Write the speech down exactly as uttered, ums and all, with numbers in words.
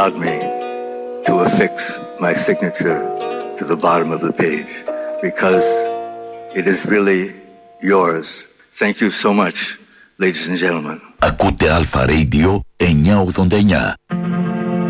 allowed me to affix my signature to the bottom of the page because it is really yours. Thank you so much, ladies and gentlemen. Ακούτε Alpha Radio εννιακόσια ογδόντα εννιά.